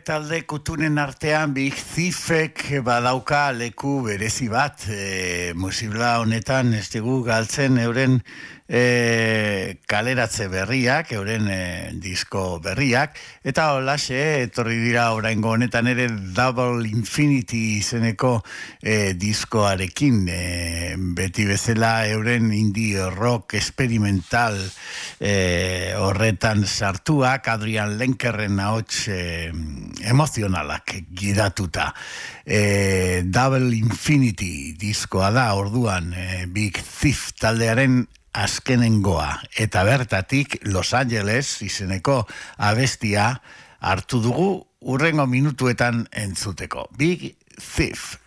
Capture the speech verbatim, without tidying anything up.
talde kutunen artean Big Thiefek badauka leku berezi bat, e, musibla honetan ez dugu galtzen euren e, kaleratze berriak, euren e, disko berriak, eta holaxe etorri dira oraingo honetan ere Double Infinity izeneko e, diskoarekin, e, beti bezala euren indie rock experimental e, horretan sartuak, Adrian Lenkerren ahots e, emozionalak gidatuta. E, Double Infinity diskoa da orduan e, Big Thief taldearen azkenengoa, eta bertatik Los Angeles izeneko abestia hartu dugu urrengo minutuetan entzuteko. Big Thief.